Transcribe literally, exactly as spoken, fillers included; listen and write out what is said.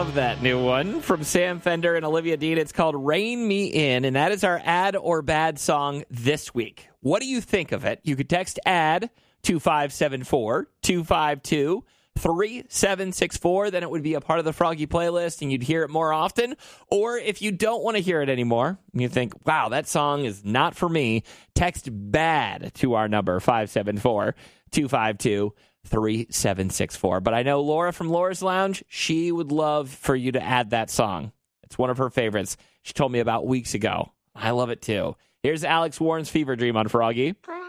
love that new one from Sam Fender and Olivia Dean. It's called Rain Me In, and that is our Add or Bad song this week. What do you think of it? You could text ADD two five seven four, two five two, three seven six four. Then it would be a part of the Froggy playlist, and you'd hear it more often. Or if you don't want to hear it anymore, and you think, wow, that song is not for me, text BAD to our number, five seven four, two five two, three seven six four. But I know Laura from Laura's Lounge, she would love for you to add that song. It's one of her favorites. She told me about weeks ago. I love it too. Here's Alex Warren's Fever Dream on Froggy.